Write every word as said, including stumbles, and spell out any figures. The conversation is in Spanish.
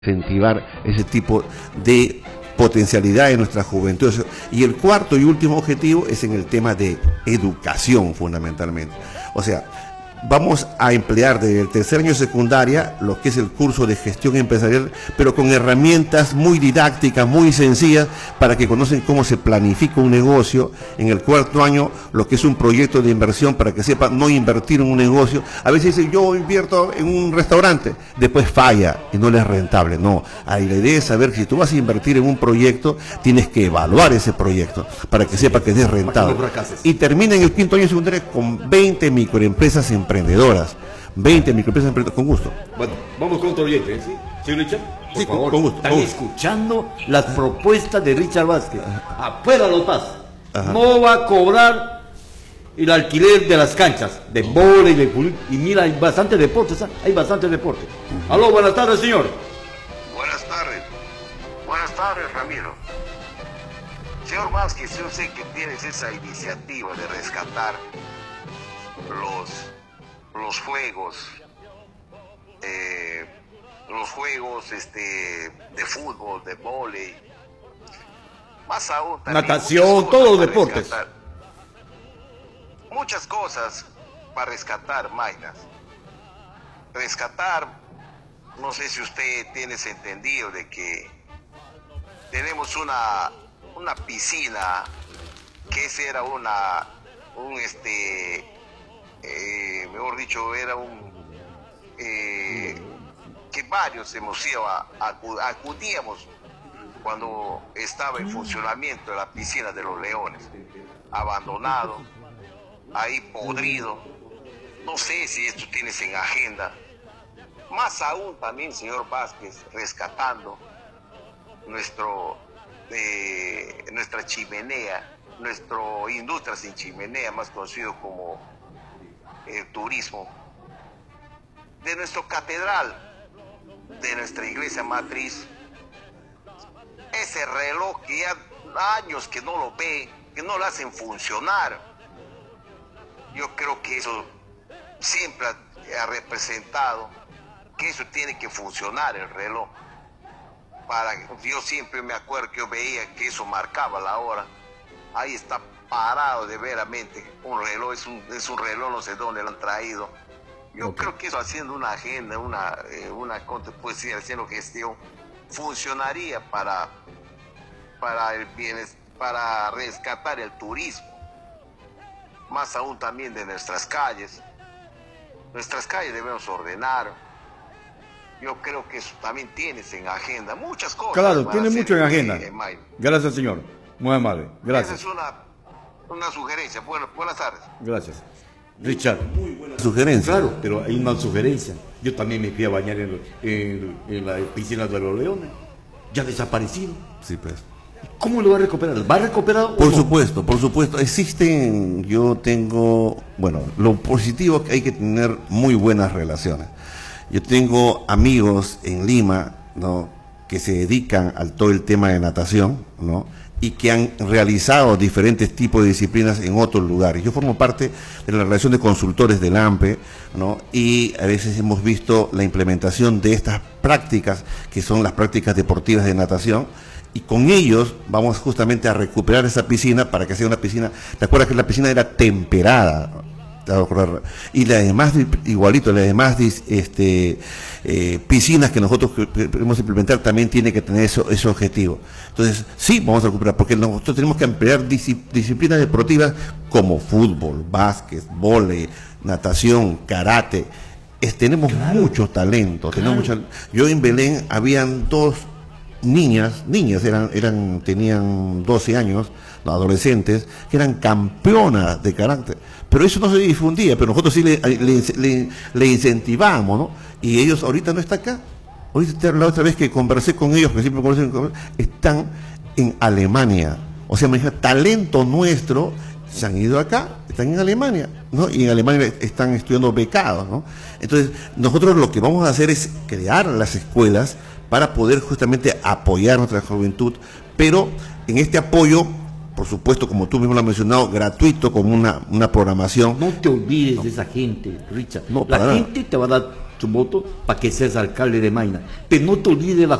incentivar ese tipo de potencialidad en nuestra juventud. Y el cuarto y último objetivo es en el tema de educación, fundamentalmente. O sea, vamos a emplear desde el tercer año de secundaria lo que es el curso de gestión empresarial, pero con herramientas muy didácticas, muy sencillas, para que conozcan cómo se planifica un negocio. En el cuarto año, lo que es un proyecto de inversión, para que sepan no invertir en un negocio. A veces dicen, yo invierto en un restaurante, después falla y no le es rentable. No, ahí la idea es saber que si tú vas a invertir en un proyecto, tienes que evaluar ese proyecto, para que sepa que es rentable. Y termina en el quinto año de secundaria con veinte microempresas en emprendedoras, veinte microempresas emprendedoras, con gusto. Bueno, vamos con otro oyente, ¿sí? ¿Sí, Richard? Por sí, favor, con, con gusto. están con gusto. escuchando las propuestas de Richard Vázquez. Afuera los Paz. Ajá. No va a cobrar el alquiler de las canchas, de vóley, de fútbol. Y mira, hay bastantes deportes, ¿eh? Hay bastantes deportes. Uh-huh. Aló, buenas tardes, señor. Buenas tardes. Buenas tardes, Ramiro. Señor Vázquez, yo sé que tienes esa iniciativa de rescatar los los juegos eh, los juegos este de fútbol, de vóley, más aún también, natación, todos los deportes, rescatar. Muchas cosas para rescatar, Mainas. Rescatar, no sé si usted tiene entendido de que tenemos una una piscina, que esa era una un este Eh, mejor dicho, era un eh, que varios hemos ido a, a, acudíamos cuando estaba en funcionamiento la piscina de los Leones, abandonado, ahí podrido. No sé si esto tienes en agenda. Más aún también, señor Vázquez, rescatando nuestro eh, nuestra chimenea, nuestro industria sin chimenea, más conocido como el turismo, de nuestra catedral, de nuestra iglesia matriz, ese reloj que ya años que no lo ve, que no lo hacen funcionar. Yo creo que eso siempre ha, ha representado que eso tiene que funcionar, el reloj. Para, yo siempre me acuerdo que yo veía que eso marcaba la hora. Ahí está parado de veramente un reloj, es un, es un reloj, no sé dónde lo han traído. Yo okay. creo que eso, haciendo una agenda, una, eh, una pues, haciendo gestión, funcionaría para, para, el bienes, para rescatar el turismo, más aún también de nuestras calles. Nuestras calles debemos ordenar. Yo creo que eso también tienes en agenda, muchas cosas. Claro, tiene mucho en agenda. Eh, Gracias, señor. Muy amable. Gracias. Esa es una, una sugerencia. Bueno, buenas tardes. Gracias. Richard. Muy buena sugerencia. Claro, pero hay una sugerencia. Yo también me fui a bañar en, en, en la piscina de los Leones. Ya desaparecido. Sí, pues. ¿Cómo lo va a recuperar? ¿Va a recuperar? Por supuesto, por supuesto. Existen, yo tengo, bueno, lo positivo es que hay que tener muy buenas relaciones. Yo tengo amigos en Lima, ¿no?, que se dedican al todo el tema de natación, ¿no?, y que han realizado diferentes tipos de disciplinas en otros lugares. Yo formo parte de la relación de consultores del A M P E, ¿no?, y a veces hemos visto la implementación de estas prácticas, que son las prácticas deportivas de natación, y con ellos vamos justamente a recuperar esa piscina para que sea una piscina. ¿Te acuerdas que la piscina era temperada? Y las demás, igualito, las demás este, eh, piscinas que nosotros queremos implementar también tiene que tener eso, ese objetivo. Entonces, sí, vamos a recuperar, porque nosotros tenemos que ampliar disciplinas deportivas como fútbol, básquet, vóley, natación, karate. Es, tenemos claro. muchos talentos. Claro. Tenemos mucha, yo en Belén habían dos niñas, niñas, eran, eran, tenían doce años, no, adolescentes, que eran campeonas de karate, pero eso no se difundía, pero nosotros sí le, le, le, le incentivamos, ¿no? Y ellos ahorita no están acá. Ahorita, la otra vez que conversé con ellos, que siempre conversé con ellos, están en Alemania. O sea, me dijeron, talento nuestro, se han ido acá, están en Alemania, ¿no? Y en Alemania están estudiando becados, ¿no? Entonces, nosotros lo que vamos a hacer es crear las escuelas para poder justamente apoyar a nuestra juventud, pero en este apoyo, por supuesto, como tú mismo lo has mencionado, gratuito, como una, una programación. No te olvides no. de esa gente, Richard. No, la para gente nada. te va a dar su voto para que seas alcalde de Maina. Pero no te olvides la